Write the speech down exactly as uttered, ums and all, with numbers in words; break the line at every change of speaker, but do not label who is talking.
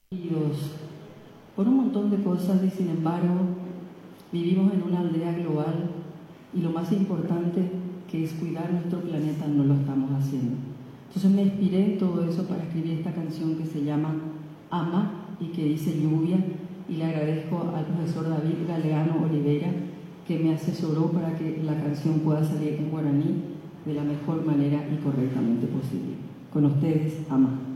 Por un montón de cosas y sin embargo vivimos en una aldea global y lo más importante, que es cuidar nuestro planeta, no lo estamos haciendo. Entonces me inspiré en todo eso para escribir esta canción que se llama Ama y que dice lluvia, y le agradezco al profesor David Galeano Oliveira que me asesoró para que la canción pueda salir en guaraní de la mejor manera y correctamente posible. Con ustedes, Ama.